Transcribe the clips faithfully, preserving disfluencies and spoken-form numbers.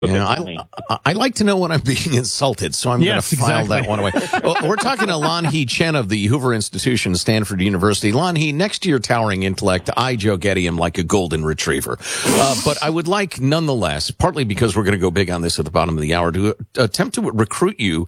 Yeah, I, I like to know when I'm being insulted, so I'm yes, going to file exactly. that one away. Well, we're talking to Lanhee Chen of the Hoover Institution, Stanford University. Lanhee, next to your towering intellect, I, Joe Getty, am like a golden retriever. Uh, but I would like, nonetheless, partly because we're going to go big on this at the bottom of the hour, to attempt to recruit you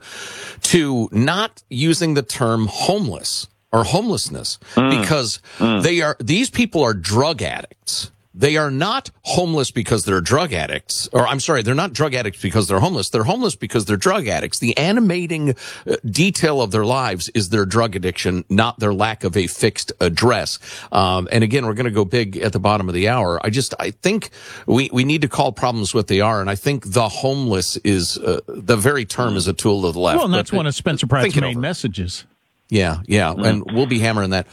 to not using the term homeless or homelessness, mm. because mm. they are these people are drug addicts. They are not homeless because they're drug addicts, or I'm sorry, they're not drug addicts because they're homeless. They're homeless because they're drug addicts. The animating uh, detail of their lives is their drug addiction, not their lack of a fixed address. Um, and again, we're going to go big at the bottom of the hour. I just, I think we, we need to call problems what they are. And I think the homeless is, uh, the very term is a tool of the left. Well, and that's but, one of Spencer Pratt's main messages. Yeah, yeah. Mm. And we'll be hammering that.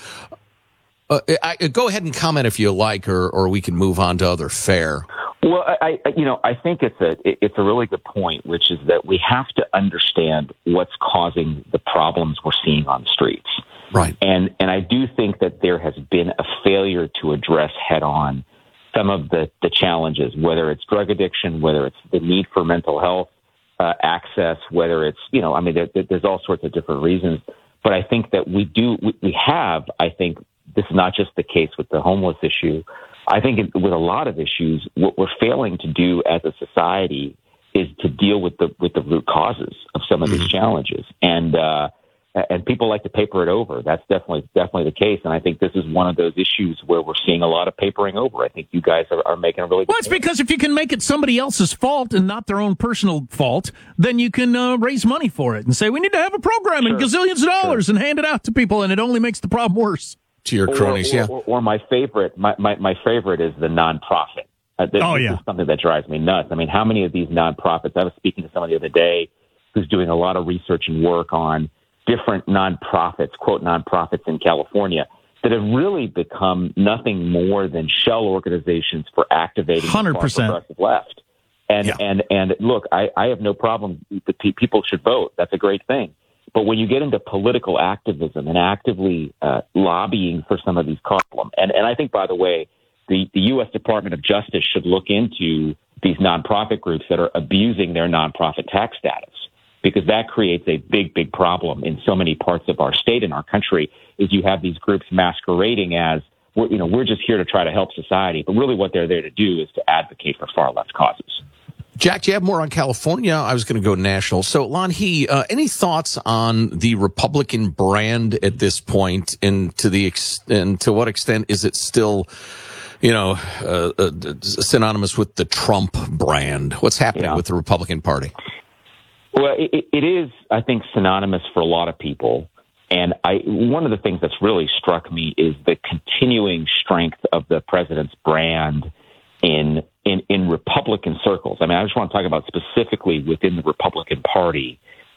Uh, I, go ahead and comment if you like, or, or we can move on to other fare. Well, I, I, you know, I think it's a it's a really good point, which is that we have to understand what's causing the problems we're seeing on the streets. Right. And and I do think that there has been a failure to address head on some of the, the challenges, whether it's drug addiction, whether it's the need for mental health uh, access, whether it's, you know, I mean, there, there's all sorts of different reasons. But I think that we do we, we have, I think. This is not just the case with the homeless issue. I think it, with a lot of issues, what we're failing to do as a society is to deal with the with the root causes of some of mm-hmm. these challenges. And uh, and people like to paper it over. That's definitely definitely the case. And I think this is one of those issues where we're seeing a lot of papering over. I think you guys are, are making a really good Well, it's point. Because if you can make it somebody else's fault and not their own personal fault, then you can uh, raise money for it and say, we need to have a program sure. and gazillions of dollars sure. and hand it out to people, and it only makes the problem worse. To your cronies, or, or, yeah. Or, or my favorite, my, my, my favorite is the nonprofit. Uh, this, oh, yeah. This is something that drives me nuts. I mean, how many of these nonprofits? I was speaking to someone the other day who's doing a lot of research and work on different nonprofits, quote nonprofits in California, that have really become nothing more than shell organizations for activating one hundred percent. the progressive left. And yeah. and and look, I, I have no problem. The people should vote. That's a great thing. But when you get into political activism and actively uh, lobbying for some of these problems, and, and I think, by the way, the, the U S Department of Justice should look into these nonprofit groups that are abusing their nonprofit tax status, because that creates a big, big problem in so many parts of our state and our country, is you have these groups masquerading as, we're, you know, we're just here to try to help society. But really what they're there to do is to advocate for far left causes. Jack, do you have more on California? I was going to go national. So, Lanhee, uh, any thoughts on the Republican brand at this point, and to the ex- and to what extent is it still, you know, uh, uh, synonymous with the Trump brand? What's happening yeah. with the Republican Party? Well, it, it is, I think, synonymous for a lot of people. And I, one of the things that's really struck me is the continuing strength of the president's brand in in in Republican circles. I mean, I just want to talk about specifically within the Republican Party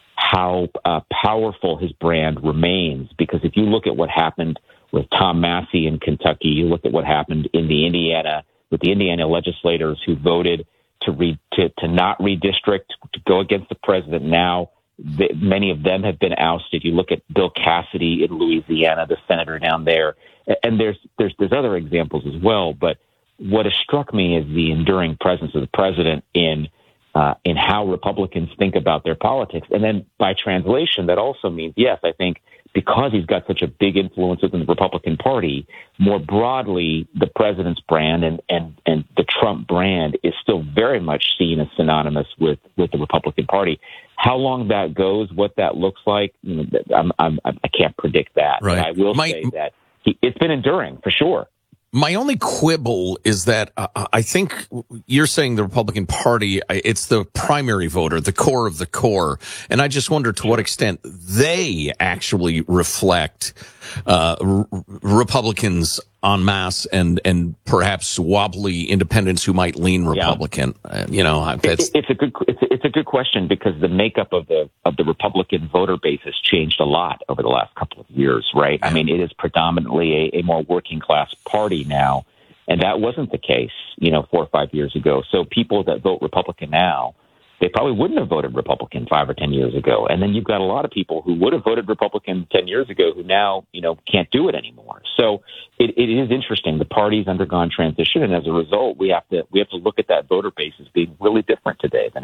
how uh, powerful his brand remains. Because if you look at what happened with Tom Massey in Kentucky, you look at what happened in the Indiana with the Indiana legislators who voted to re, to, to not redistrict, to go against the president. Now, the, many of them have been ousted. You look at Bill Cassidy in Louisiana, the senator down there, and there's there's there's other examples as well. But what has struck me is the enduring presence of the president in uh, in how Republicans think about their politics. And then by translation, that also means, yes, I think because he's got such a big influence within the Republican Party, more broadly, the president's brand and, and, and the Trump brand is still very much seen as synonymous with, with the Republican Party. How long that goes, what that looks like, you know, I'm, I'm, I can't predict that. Right. But I will My- say that he, it's been enduring, for sure. My only quibble is that uh, I think you're saying the Republican Party, it's the primary voter, the core of the core. And I just wonder to what extent they actually reflect uh, r- Republicans en masse and, and perhaps wobbly independents who might lean Republican. Yeah. Uh, you know, that's... It, it's a good it's a, it's a good question, because the makeup of the of the Republican voter base has changed a lot over the last couple of years, right? Yeah. I mean, it is predominantly a, a more working class party now, and that wasn't the case, you know, four or five years ago. So people that vote Republican now they probably wouldn't have voted Republican five or ten years ago. And then you've got a lot of people who would have voted Republican ten years ago who now, you know, can't do it anymore. So it, it is interesting. The party's undergone transition, and as a result, we have to we have to look at that voter base as being really different today than